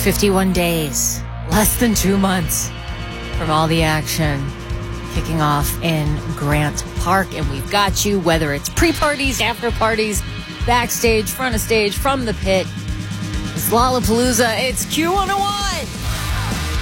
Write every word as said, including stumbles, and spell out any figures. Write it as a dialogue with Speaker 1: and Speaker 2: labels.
Speaker 1: fifty-one days, less than two months from all the action kicking off in Grant Park. And we've got you, whether it's pre-parties, after-parties, backstage, front of stage, from the pit. It's Lollapalooza. It's Q one oh one.